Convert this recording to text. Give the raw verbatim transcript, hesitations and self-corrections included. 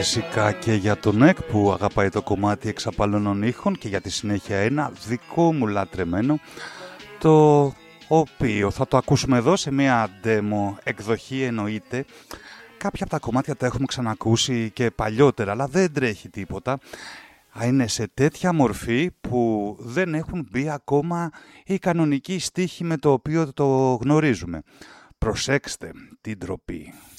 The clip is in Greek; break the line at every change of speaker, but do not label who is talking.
φυσικά και για τον Εκ που αγαπάει το κομμάτι εξαπαλώνων ήχων και για τη συνέχεια ένα δικό μου λατρεμένο, το οποίο θα το ακούσουμε εδώ σε μια demo εκδοχή. Εννοείται κάποια από τα κομμάτια τα έχουμε ξανακούσει και παλιότερα, αλλά δεν τρέχει τίποτα. Είναι σε τέτοια μορφή που δεν έχουν μπει ακόμα οι κανονικοί στίχοι με το οποίο το γνωρίζουμε. Προσέξτε την ντροπή.